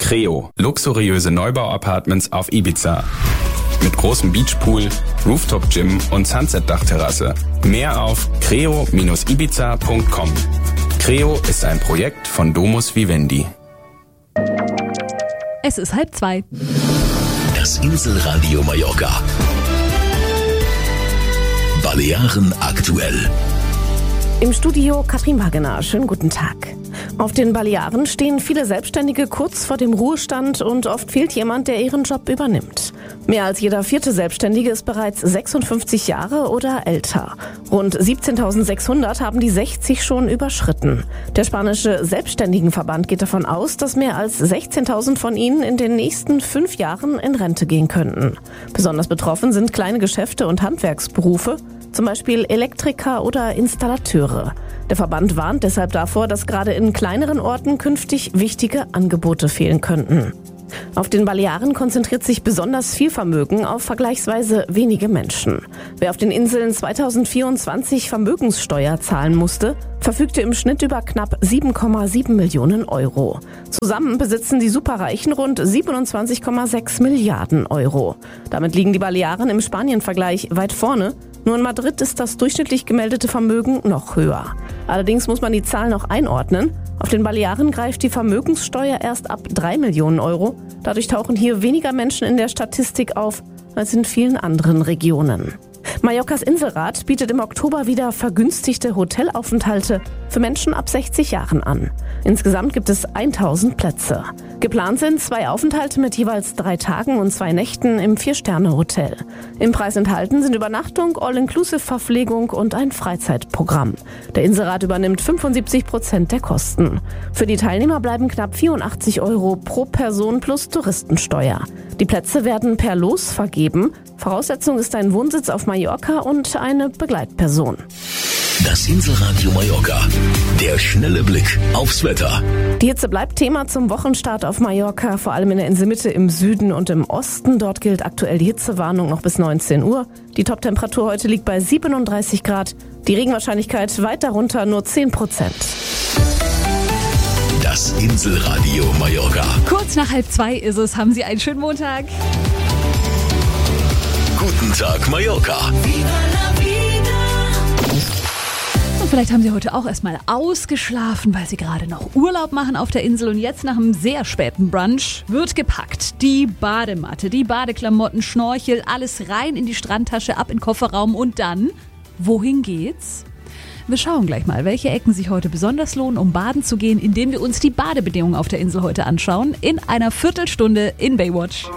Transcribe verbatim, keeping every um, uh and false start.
Creo, luxuriöse Neubau-Apartments auf Ibiza. Mit großem Beachpool, Rooftop-Gym und Sunset-Dachterrasse. Mehr auf creo Bindestrich ibiza Punkt com. Creo ist ein Projekt von Domus Vivendi. Es ist halb zwei. Das Inselradio Mallorca. Balearen aktuell. Im Studio Katrin Wagener. Schönen guten Tag. Auf den Balearen stehen viele Selbstständige kurz vor dem Ruhestand und oft fehlt jemand, der ihren Job übernimmt. Mehr als jeder vierte Selbstständige ist bereits sechsundfünfzig Jahre oder älter. Rund siebzehntausendsechshundert haben die sechzig schon überschritten. Der spanische Selbstständigenverband geht davon aus, dass mehr als sechzehntausend von ihnen in den nächsten fünf Jahren in Rente gehen könnten. Besonders betroffen sind kleine Geschäfte und Handwerksberufe, zum Beispiel Elektriker oder Installateure. Der Verband warnt deshalb davor, dass gerade in kleineren Orten künftig wichtige Angebote fehlen könnten. Auf den Balearen konzentriert sich besonders viel Vermögen auf vergleichsweise wenige Menschen. Wer auf den Inseln zweitausendvierundzwanzig Vermögenssteuer zahlen musste, verfügte im Schnitt über knapp sieben Komma sieben Millionen Euro. Zusammen besitzen die Superreichen rund siebenundzwanzig Komma sechs Milliarden Euro. Damit liegen die Balearen im Spanien-Vergleich weit vorne. Nur in Madrid ist das durchschnittlich gemeldete Vermögen noch höher. Allerdings muss man die Zahl noch einordnen. Auf den Balearen greift die Vermögenssteuer erst ab drei Millionen Euro. Dadurch tauchen hier weniger Menschen in der Statistik auf als in vielen anderen Regionen. Mallorcas Inselrat bietet im Oktober wieder vergünstigte Hotelaufenthalte für Menschen ab sechzig Jahren an. Insgesamt gibt es tausend Plätze. Geplant sind zwei Aufenthalte mit jeweils drei Tagen und zwei Nächten im Vier-Sterne-Hotel. Im Preis enthalten sind Übernachtung, All-Inclusive-Verpflegung und ein Freizeitprogramm. Der Inselrat übernimmt fünfundsiebzig Prozent der Kosten. Für die Teilnehmer bleiben knapp vierundachtzig Euro pro Person plus Touristensteuer. Die Plätze werden per Los vergeben. Voraussetzung ist ein Wohnsitz auf Mallorca und eine Begleitperson. Das Inselradio Mallorca. Der schnelle Blick aufs Wetter. Die Hitze bleibt Thema zum Wochenstart auf Mallorca, vor allem in der Inselmitte im Süden und im Osten. Dort gilt aktuell die Hitzewarnung noch bis neunzehn Uhr. Die Toptemperatur heute liegt bei siebenunddreißig Grad. Die Regenwahrscheinlichkeit weit darunter, nur zehn Prozent. Das Inselradio Mallorca. Kurz nach halb zwei ist es. Haben Sie einen schönen Montag. Guten Tag Mallorca. Und vielleicht haben Sie heute auch erstmal ausgeschlafen, weil Sie gerade noch Urlaub machen auf der Insel. Und jetzt nach einem sehr späten Brunch wird gepackt. Die Badematte, die Badeklamotten, Schnorchel, alles rein in die Strandtasche, ab in den Kofferraum. Und dann, wohin geht's? Wir schauen gleich mal, welche Ecken sich heute besonders lohnen, um baden zu gehen, indem wir uns die Badebedingungen auf der Insel heute anschauen. In einer Viertelstunde in Baywatch.